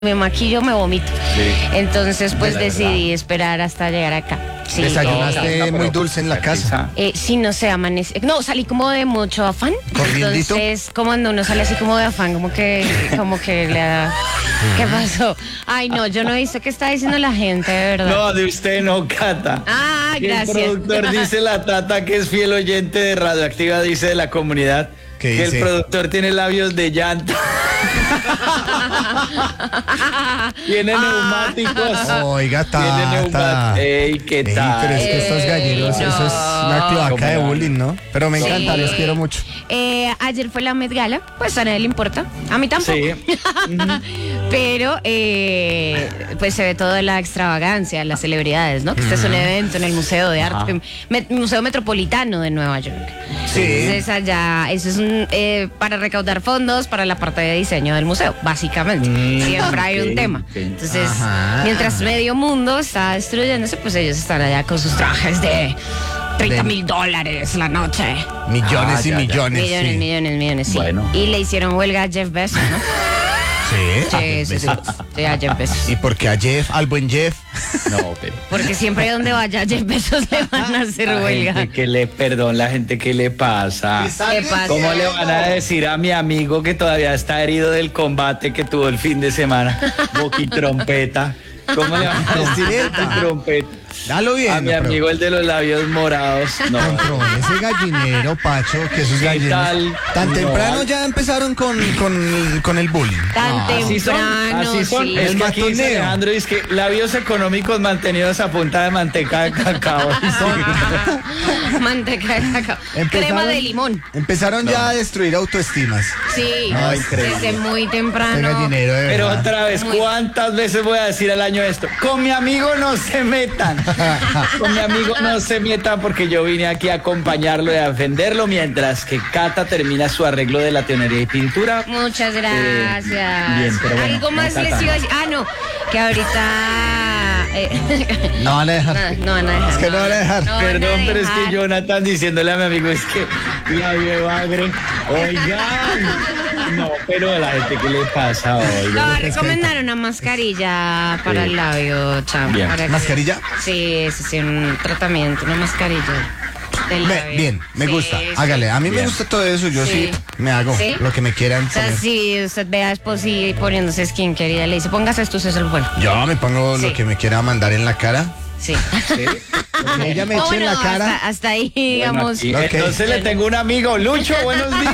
me maquillo, me vomito. Sí. Entonces, pues La verdad. decidí esperar hasta llegar acá. Sí. ¿Desayunaste muy dulce en la casa? Sí, no sé, no, salí como de mucho afán. ¿Corriendito? Entonces, como cuando uno sale así como de afán, como que le da... ¿Qué pasó? Ay, no, yo no he visto qué está diciendo la gente, de verdad. No, de usted no, Cata. Ah, Y gracias. el productor dice la Tata, que es fiel oyente de Radioactiva, dice de la comunidad, ¿Qué que dice? el productor tiene labios de llanta. Tiene neumáticos. Oiga, Tiene Tata. neumáticos. Ey, ¿qué Ey, tal? pero es que estos galleros, no. eso es una cloaca de bullying, ¿no? Pero me encanta, Sí. los quiero mucho. Ayer fue la Met Gala, pues a nadie le importa, a mí tampoco. Sí. Pero pues se ve toda la extravagancia, las celebridades, ¿no? Que este es un evento en el Museo de Arte, Museo Metropolitano de Nueva York. Sí. Entonces allá, eso es para recaudar fondos para la parte de diseño del museo, básicamente. Siempre hay un ok, tema. ok. Entonces, Ajá. mientras medio mundo está destruyéndose, pues ellos están allá con sus trajes de $30,000 la noche. Millones y ya, ya. millones. Millones, sí. millones, sí. Bueno. Y le hicieron huelga a Jeff Bezos, ¿no? Sí. Sí, sí, a Jeff Bezos. ¿Y por qué a Jeff, al buen Jeff? No, pero... Porque siempre donde vaya Jeff Bezos le van a hacer La huelga. gente que le, perdón, la gente que le pasa. ¿Qué pasa? ¿Cómo le van a decir a mi amigo que todavía está herido del combate que tuvo el fin de semana? Boquitrompeta. ¿Cómo le van a decir trompeta? Dalo bien. A mi amigo el de los labios morados. No. Control, ese gallinero, Pacho, que esos ¿Qué gallinos. tal? Tan No. temprano ya empezaron con el bullying. Tan Así son, temprano, así son. sí. Es El que aquí dice matoneo. Alejandro dice que labios económicos mantenidos a punta de manteca de cacao. Manteca de cacao. Crema de limón. Empezaron ya a destruir autoestimas. Sí, Ay, increíble. desde muy Este temprano. gallinero, de Pero verdad. otra vez, Muy- ¿cuántas veces voy a decir al año esto? Con mi amigo no se metan. Con mi amigo no se metan porque yo vine aquí a acompañarlo y a defenderlo mientras que Cata termina su arreglo de la teonería y pintura. Muchas gracias. bien, pero bueno, Algo más no, les Tata. iba a decir. Ah, no, que ahorita. No van a dejar. No van a dejar. Es que no van a dejar. No van a Perdón, pero es que dejar. Jonathan diciéndole a mi amigo es que la bagre. Oigan. No, pero a la gente, ¿qué le pasa hoy? Le voy a recomendar una mascarilla para el labio, chamo. Bien. para que- ¿Mascarilla? Sí, un tratamiento, una mascarilla del labio. Bien, me Sí, gusta. sí. Hágale. A mí me Bien. gusta todo eso. Yo sí, Sí. me hago ¿Sí? lo que me quieran O sea, poner. si usted ve a Esposi poniéndose skincare y ella le dice, póngase esto, eso es el bueno. Yo me pongo Sí. lo que me quiera mandar en la cara. Sí. Lo que ella me Oh, eche en bueno, la cara. hasta ahí, digamos. Y Ok. entonces le tengo un amigo, Lucho, buenos días.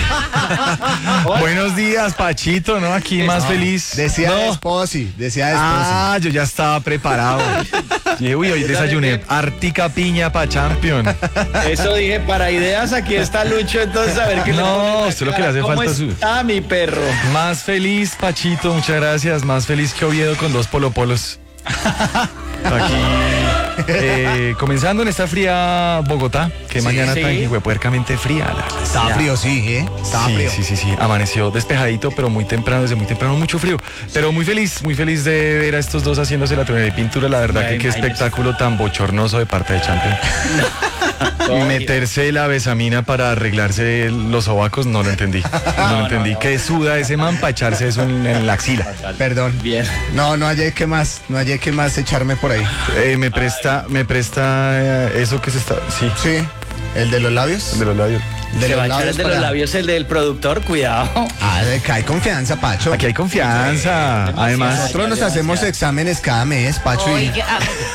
Buenos días, Pachito, ¿no? Aquí más feliz. Decía No. Esposi, decía Esposi. Ah, yo ya estaba preparado. Y, uy, hoy desayuné Ártica piña pa' Champion. Eso dije, para ideas aquí está Lucho, entonces a ver qué le No, pone en la usted lo que cara. le hace ¿Cómo falta es su- está mi perro? Más feliz, Pachito, muchas gracias. Más feliz que Oviedo con 2 polopolos. Aquí, comenzando en esta fría Bogotá, que Sí, mañana sí. tan puercamente fría. Estaba frío, sí, ¿eh? Estaba frío. Sí. Amaneció despejadito, pero muy temprano, desde muy temprano, mucho frío. Pero muy feliz de ver a estos dos haciéndose la teoría de pintura. La verdad Ay, que qué imagínese. espectáculo tan bochornoso de parte de Champion. Y meterse la besamina para arreglarse los sobacos, no lo entendí. No lo entendí. ¿Qué suda ese man para echarse eso en la axila? Perdón. Bien. No hallé qué más, echarme por ahí. Me presta eso que se está... Sí, Sí, el de los labios. de los labios. De Se va a los echar el labios de los para- labios, el del productor, cuidado. Ah, de que hay confianza, Pacho. Aquí hay confianza. Además, Nosotros nos hacemos exámenes cada mes, Pacho, y Oiga,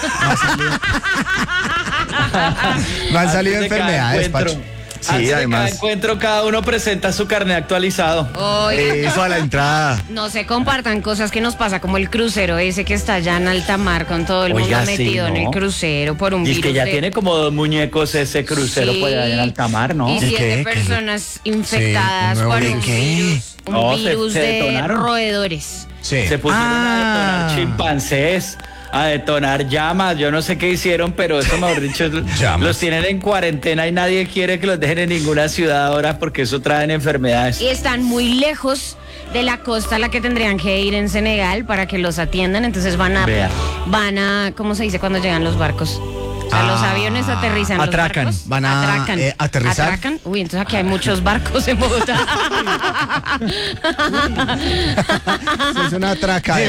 no han salido Antes de cada enfermedades, encuentro. Pacho. Sí, Antes de además. cada encuentro, cada uno presenta su carnet actualizado. oiga. eso a la entrada. No se compartan cosas que nos pasa, como el crucero ese que está allá en alta mar con todo el Oiga, mundo sí, metido en ¿no? el crucero por un Y es virus. que ya de- tiene como 2 muñecos ese crucero Sí. por allá en alta mar, ¿no? Y ¿Y 7 qué? personas infectadas Sí, un por nuevo un virus. virus, un No, virus se de detonaron. roedores. Sí. Se pusieron a detonar Ah. chimpancés, a detonar llamas, yo no sé qué hicieron, pero eso mejor dicho, Llamas. los tienen en cuarentena y nadie quiere que los dejen en ninguna ciudad ahora porque eso traen enfermedades. Y están muy lejos de la costa a la que tendrían que ir en Senegal para que los atiendan. Entonces Vea. ¿cómo se dice cuando llegan los barcos? O sea, los aviones aterrizan. los Atracan. barcos Van a, aterrizar. Atracan. Uy, entonces aquí hay muchos barcos en Bogotá. Es una traca.